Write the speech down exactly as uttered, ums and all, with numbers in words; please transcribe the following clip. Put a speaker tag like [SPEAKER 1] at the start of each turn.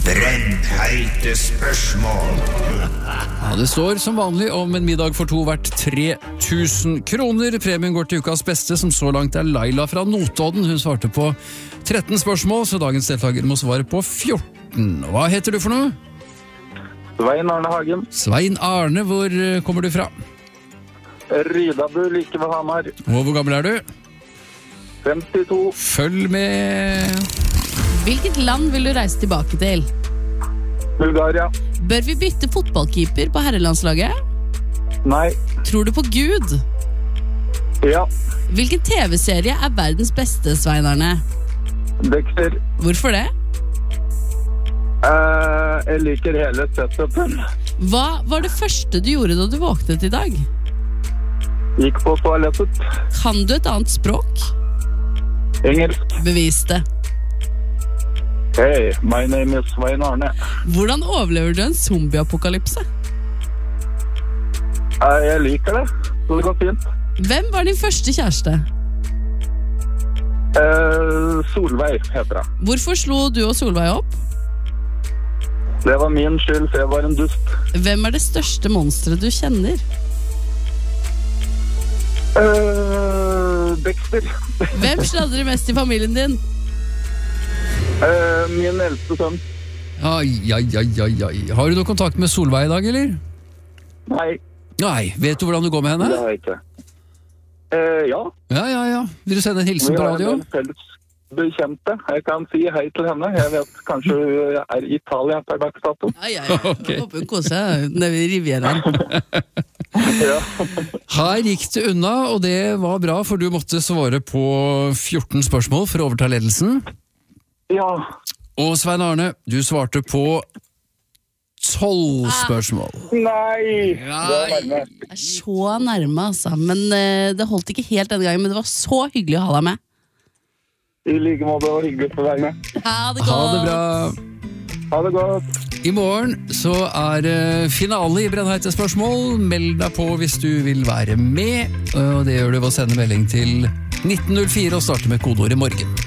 [SPEAKER 1] Brennheite spørsmål.
[SPEAKER 2] Ja, det står som vanlig om en middag for to verdt tre tusen kroner. Premien går til ukas beste, som så langt er Laila fra Notodden. Hun svarte på tretten spørsmål, så dagens deltaker må svare på fjorten. Hva heter du for noe?
[SPEAKER 3] Svein Arne Hagen.
[SPEAKER 2] Svein Arne, hvor kommer du fra?
[SPEAKER 3] Rydabu, like ved Hamar.
[SPEAKER 2] Og hvor gammel er du?
[SPEAKER 3] femtito.
[SPEAKER 2] Følg med.
[SPEAKER 4] Hvilket land vil du reise tilbake til?
[SPEAKER 3] Bulgaria.
[SPEAKER 4] Bør vi bytte fotballkeeper på herrelandslaget?
[SPEAKER 3] Nei.
[SPEAKER 4] Tror du på Gud?
[SPEAKER 3] Ja.
[SPEAKER 4] Hvilken tv-serie er verdens beste, Svein Arne?
[SPEAKER 3] Dexter.
[SPEAKER 4] Hvorfor det?
[SPEAKER 3] Uh, jeg liker hele setupen.
[SPEAKER 4] Hva var det første du gjorde da du våknet i dag?
[SPEAKER 3] Gikk på toalettet.
[SPEAKER 4] Kan du et annet språk?
[SPEAKER 3] Engelsk.
[SPEAKER 4] Bevis det.
[SPEAKER 3] Hei, my name is Svein Arne.
[SPEAKER 4] Hvordan overlever du en zombieapokalypse?
[SPEAKER 3] Uh, jeg liker det. Så det går fint.
[SPEAKER 4] Hvem var din første kjæreste?
[SPEAKER 3] Uh, Solveig heter jeg.
[SPEAKER 4] Hvorfor slo du og Solveig opp?
[SPEAKER 3] Det var min skyld, for jeg var en dust.
[SPEAKER 4] Hvem er det største monsteret du kjenner?
[SPEAKER 3] Uh, Dexter.
[SPEAKER 4] Hvem sladrer mest i familien din?
[SPEAKER 3] Uh, min eldste sønn.
[SPEAKER 2] Ai, ai, ai, ai, ai. Har du noe kontakt med Solveig i dag, eller?
[SPEAKER 3] Nei.
[SPEAKER 2] Nei, vet du hvordan du går med henne?
[SPEAKER 3] Det har jeg ikke. Uh, ja.
[SPEAKER 2] Ja, ja, ja. Vil du sende en hilsen på radio?
[SPEAKER 3] Vi har en felles bekjente. Jeg kan si hei til henne. Jeg vet kanskje hun er i Italia per dags dato.
[SPEAKER 4] Ja, ja, ja.
[SPEAKER 2] Okay.
[SPEAKER 4] Jeg håper hun koser seg nede ved Rivieraen.
[SPEAKER 3] Ja.
[SPEAKER 2] Her gikk det unna, og det var bra, for du måtte svare på fjorten spørsmål for å overta ledelsen.
[SPEAKER 3] Ja.
[SPEAKER 2] Og Svein Arne, du svarte på tolv spørsmål.
[SPEAKER 3] Nei! Det var nærme.
[SPEAKER 4] Det er så nærme, altså. Men uh, det holdt ikke helt denne gangen, men det var så hyggelig å ha deg med.
[SPEAKER 3] I like måte, og hyggelig for deg med.
[SPEAKER 4] Ha det godt.
[SPEAKER 2] Ha det bra.
[SPEAKER 3] Ha det godt.
[SPEAKER 2] I morgen så er det finale i Brennheite spørsmål. Meld deg på hvis du vil være med, og det gjør du ved å sende melding til nitten null fire og starte med kodeordet morgen.